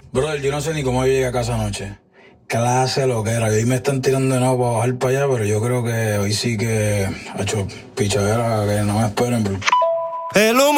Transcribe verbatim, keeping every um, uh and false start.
Brother, yo no sé ni cómo yo llegué a casa anoche. Clase lo que era. Hoy me están tirando de nuevo para bajar para allá, pero yo creo que hoy sí que ha hecho pichadera que no me esperen. Pero... El humo